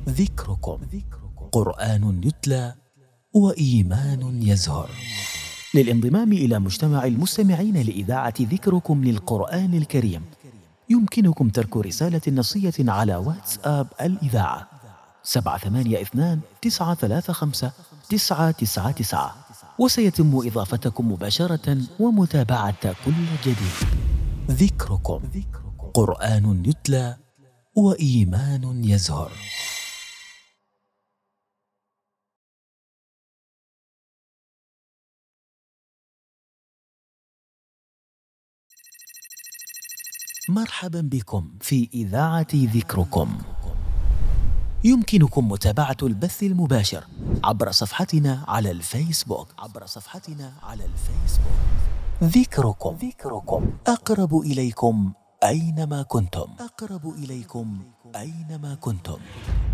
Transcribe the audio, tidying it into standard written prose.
ذكركم. قرآن يتلى وإيمان يزهر. للانضمام إلى مجتمع المستمعين لإذاعة ذكركم للقرآن الكريم يمكنكم ترك رسالة نصية على واتساب الإذاعة 782-935-999، وسيتم إضافتكم مباشرة ومتابعة كل جديد. ذكركم. قرآن يتلى وإيمان يزهر. مرحبا بكم في إذاعة ذكركم. يمكنكم متابعة البث المباشر عبر صفحتنا على الفيسبوك. ذكركم. أقرب إليكم أينما كنتم.